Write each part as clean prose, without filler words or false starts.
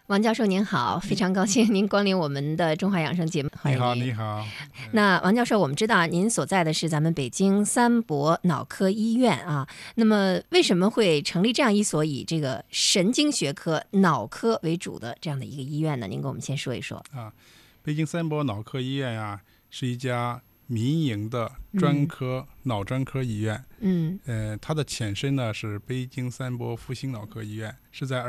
王教授您好，非常高兴您光临我们的中华养生节目，欢迎您。 你好。 那王教授，我们知道您所在的是咱们北京三博脑科医院啊，那么为什么会成立这样一所以这个神经学科、脑科为主的这样的一个医院呢？您跟我们先说一说。 北京三博脑科医院呀，是一家民营的专科、脑专科医院。它的前身呢是北京三博复兴脑科医院，是在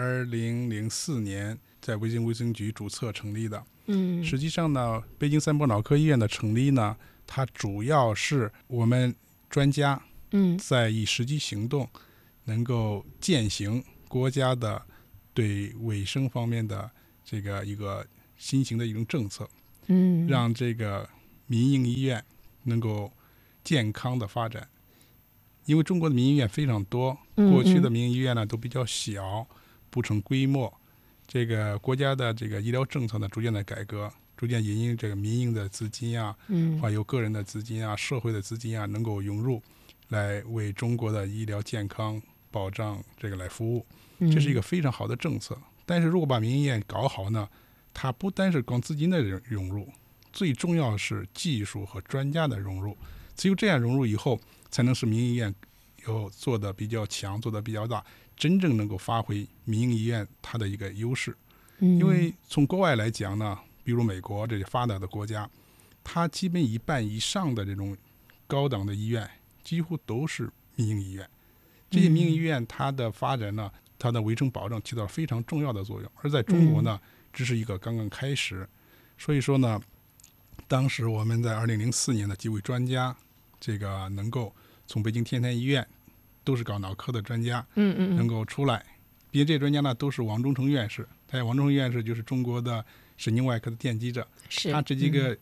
2004年在北京卫生局注册成立的。实际上呢，北京三博脑科医院的成立呢，它主要是我们专家在以实际行动能够践行国家的对卫生方面的这个一个新型的一种政策，让这个民营医院能够健康的发展。因为中国的民营医院非常多，过去的民营医院呢都比较小，不成规模。这个国家的这个医疗政策呢逐渐的改革，逐渐引进这个民营的资金啊，还有个人的资金啊、社会的资金啊，能够涌入，来为中国的医疗健康保障这个来服务。这是一个非常好的政策。但是如果把民营医院搞好呢，它不单是光资金的涌入，最重要是技术和专家的融入。只有这样融入以后，才能使民营医院有做得比较强、做得比较大，真正能够发挥民营医院它的一个优势。因为从国外来讲呢，比如美国这些发达的国家，它基本1半以上的这种高档的医院几乎都是民营医院。这些民营医院它的发展呢，它的卫生保障起到了非常重要的作用。而在中国呢，只是一个刚刚开始。所以说呢，当时我们在2004年的几位专家，这个能够从北京天坛医院都是搞脑科的专家，能够出来，并且这些专家呢都是王中成院士。王中成院士就是中国的神经外科的奠基者，他这几个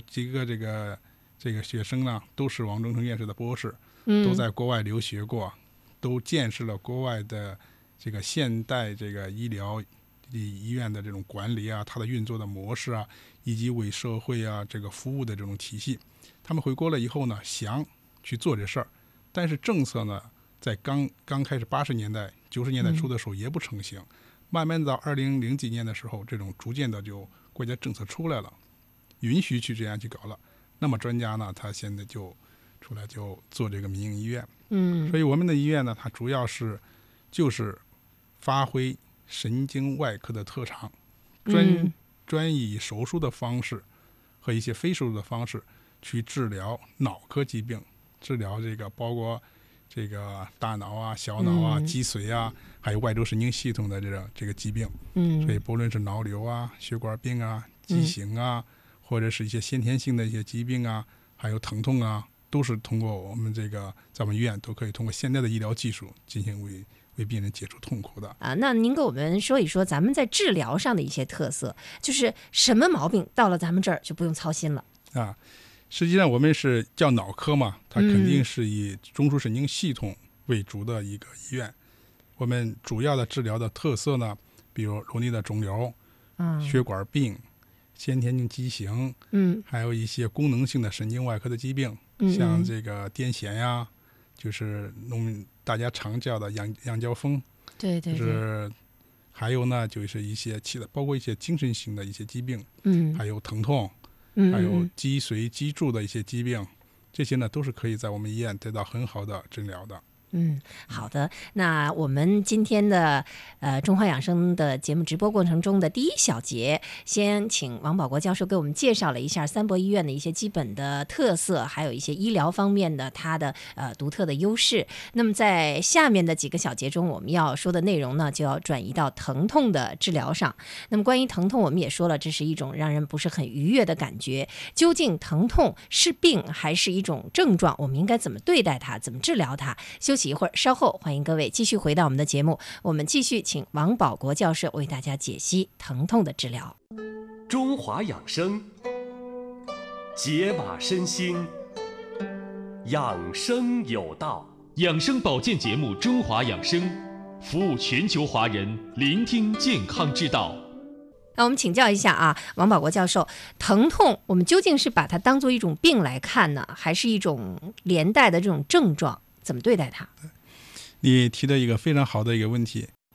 学生呢都是王中成院士的博士，都在国外留学过，都见识了国外的这个现代这个医疗医院的这种管理啊，它的运作的模式啊，以及为社会啊这个服务的这种体系。他们回国了以后呢，想去做这事儿，但是政策呢在刚开始80年代90年代初的时候也不成型，慢慢到2000几年的时候，这种逐渐的就国家政策出来了，允许去这样去搞了。那么专家呢，他现在就出来就做这个民营医院。所以我们的医院呢，它主要就是发挥神经外科的特长，专以手术的方式和一些非手术的方式去治疗脑科疾病，治疗这个包括这个大脑啊、小脑啊、脊髓啊，还有外周神经系统的这个疾病。所以不论是脑瘤啊、血管病啊、畸形啊，或者是一些先天性的一些疾病啊，还有疼痛啊，都是通过我们这个在我们医院都可以通过现在的医疗技术进行为病人解除痛苦的。 那您跟我们说一说咱们在治疗上的一些特色，就是什么毛病到了咱们这儿就不用操心了实际上我们是叫脑科嘛，它肯定是以中枢神经系统为主的一个医院。我们主要的治疗的特色呢，比如颅内的肿瘤、血管病、先天性畸形，还有一些功能性的神经外科的疾病，像这个癫痫呀，就是大家常叫的羊角风， 对， 就是还有呢就是一些包括一些精神性的一些疾病，还有疼痛，还有脊髓脊柱的一些疾病，这些呢都是可以在我们医院得到很好的治疗的。 好的。那我们今天的中华养生的节目直播过程中的第一小节，先请王保国教授给我们介绍了一下三博医院的一些基本的特色，还有一些医疗方面的它的独特的优势。那么在下面的几个小节中，我们要说的内容呢，就要转移到疼痛的治疗上。那么关于疼痛，我们也说了，这是一种让人不是很愉悦的感觉。究竟疼痛是病还是一种症状？我们应该怎么对待它？怎么治疗它？休息一会儿，稍后欢迎各位继续回到我们的节目，我们继续请王保国教授为大家解析疼痛的治疗。 中华养生，解码身心，养生有道。 养生保健节目《中华养生》，服务全球华人，聆听健康之道。 那我们请教一下王保国教授，疼痛我们究竟是把它当作一种病来看呢，还是一种连带的这种症状？怎么对待它？ 你提的一个非常好的一个问题。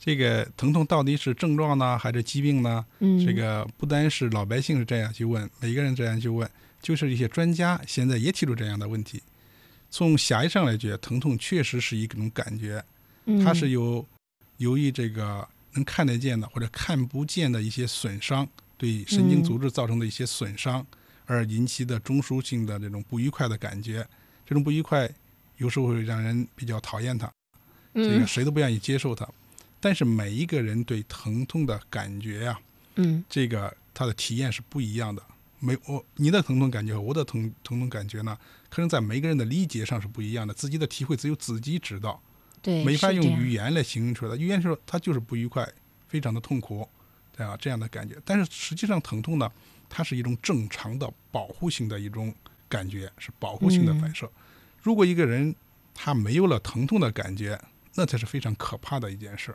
这个疼痛到底是症状呢，还是疾病呢？这个不单是老百姓是这样去问，每个人这样去问，就是一些专家现在也提出这样的问题。从狭义上来讲，疼痛确实是一种感觉，它是由于这个能看得见的或者看不见的一些损伤，对神经组织造成的一些损伤而引起的中枢性的这种不愉快的感觉。这种不愉快有时候会让人比较讨厌它，这个谁都不愿意接受它。但是每一个人对疼痛的感觉呀，这个他的体验是不一样的。你的疼痛感觉和我的疼痛感觉呢，可能在每个人的理解上是不一样的，自己的体会只有自己知道， 对， 没法用语言来形容出来。语言说它就是不愉快，非常的痛苦，这样的感觉。但是实际上疼痛呢，它是一种正常的保护性的一种感觉，是保护性的反射。如果一个人他没有了疼痛的感觉，那才是非常可怕的一件事。